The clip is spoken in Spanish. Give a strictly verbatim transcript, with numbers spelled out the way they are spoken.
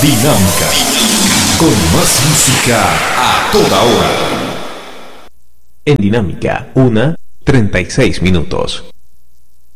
Dinámica. Con más música a toda hora. En Dinámica, una, treinta y seis minutos.